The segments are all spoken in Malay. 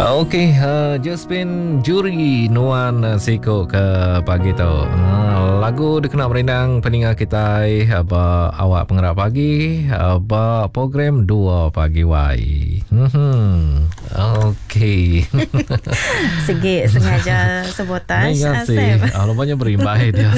Okey, Josephine Juri Nuan Siko ke pagi tu. Lagu dikenal merindang peningat kita apa awak pengerak pagi, apa program 2 pagi wai. Okey. Sikit sengaja sebutan Asif. Rupanya berimbai dia.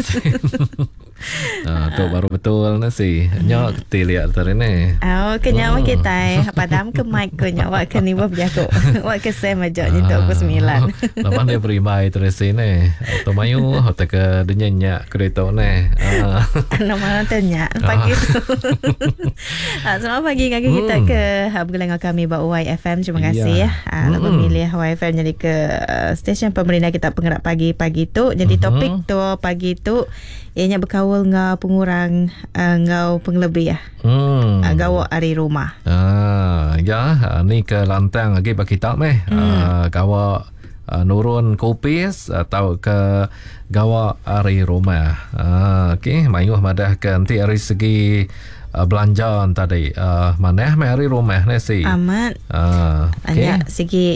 Tu baru betul nasi. Nyak ketil lihat tadi ni. Kenyang kita padam ke mic ko nyak wak ke ni wak jago. Wak ke saya majak ni tu pukul 9. Lepas dia berimbai terus ni. Tu mayu hotel ke dunia nyak kereta ni. Nama tanya pagi tu. Selamat pagi kaki kita ke bergelang kami Bak YFM. Terima kasih ya. Nak memilih YFM jadi ke stesen pemerintah kita penggerak pagi tu. Jadi topik tu pagi tu ianya berkawal ngau pengurang ngau penglebih ya. Gawak hari rumah. Ni ke lantang lagi bagi kita meh. Gawak nurun kopis atau ke gawak hari rumah. Okey, mayuh madah ke nanti dari segi belanjaan tadi mana hari rumah ni si amat hanya segi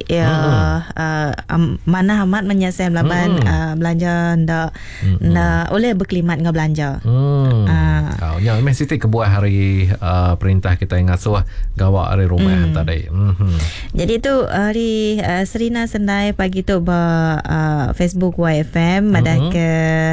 mana amat menyasar laban belanja ndak oleh berkelimat ngah belanja kau nya mesti kebuah hari perintah kita yang ngasuh gawak hari rumah tadi jadi tu hari Serina Sendai pagi tu Facebook YFM ada ke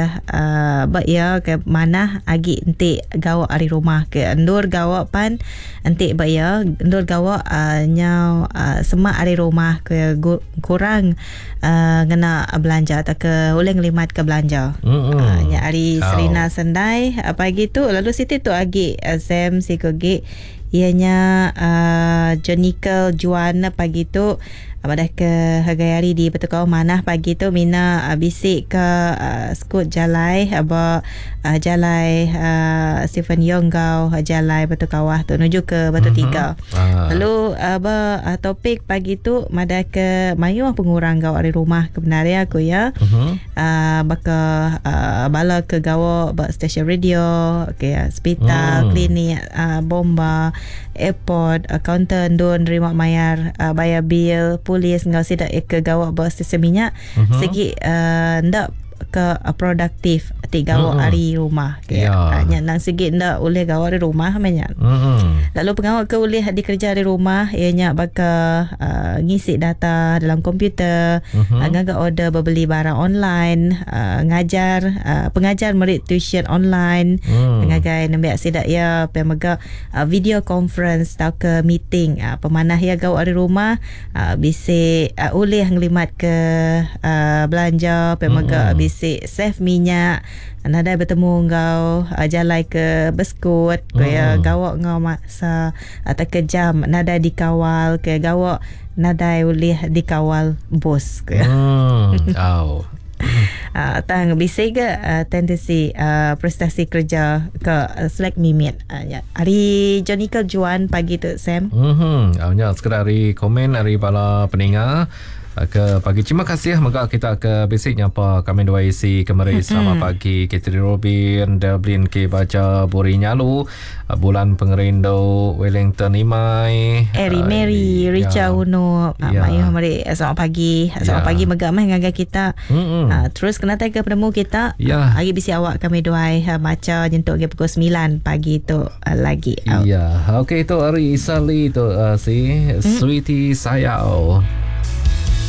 ya ke mana agi enti gawak hari rumah ke endur gawak pan nanti bayar endur gawak nyau semak hari rumah ke kurang kena belanja atau ke oleh ngelimat ke belanja nya hari Serina Sendai pagi tu lalu situ tu agi Sam sikogi ianya Jonikel Juana pagi tu pada ke hari di betul kau mana pagi tu mina bisik ke skut jalai aba jalai Stephen Yong kau jalai betul kawah tu menuju ke Batu Tiga. Lalu aba topik pagi tu mada ke mayu pengurang kau hari rumah kebenaran aku ya. Baka bala ke gawa ba stesen radio ke hospital klinik bomba airport counter don terima bayar bil polis ngau sidak ke gawak bos stesen minyak segi ndak ke produktif gawak hari rumah ke nang segi ndak oleh gawak hari rumah banyak lalu pengawal ke oleh dikerja di rumah ianya baka ngisi data dalam komputer ngaga order berbeli barang online ngajar pengajar murid tuition online ngagai nambah sidak ya pemega video conference tau ke meeting pemanah ya gawak hari rumah bisi oleh ngelimat ke belanja pemega bisi save minyak nada bertemu ngau jalai ke beskut kaya gawak ngau maksa atau ke jam nada dikawal ke gawak nada boleh dikawal bos ke tang bisa ke tendensi prestasi kerja ke select mimit hari Jonica Juan pagi tu Sam awaknya sekedar hari komen hari bala peningat ke pagi terima kasih maka kita ke basicnya apa kami dua isi kemarin selamat pagi Catherine Robin Dublin ke baca Buri Nyalu bulan Pengerindo Wellington Imai Eri Mary Richa Uno mayu mari selamat pagi megak mah ngaga kita terus kena tag ke penemu kita hari bisi awak kami dua baca jentuk ke pukul 9 pagi tu lagi okey tu hari Isali tu si Sweetie Sayau